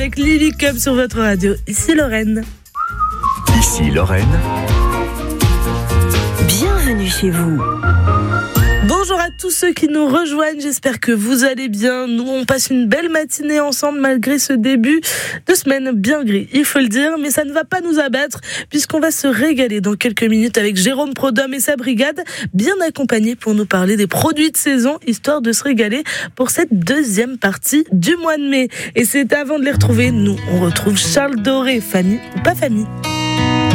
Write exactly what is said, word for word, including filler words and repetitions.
Avec Lily Cub sur votre radio. Ici Lorraine. Ici Lorraine. Bienvenue chez vous. Bonjour à tous ceux qui nous rejoignent, j'espère que vous allez bien. Nous, on passe une belle matinée ensemble malgré ce début de semaine bien gris, il faut le dire, mais ça ne va pas nous abattre puisqu'on va se régaler dans quelques minutes avec Jérôme Prodhomme et sa brigade, bien accompagnés pour nous parler des produits de saison, histoire de se régaler pour cette deuxième partie du mois de mai. Et c'est avant de les retrouver, nous, on retrouve Charles Doré, famille ou pas famille.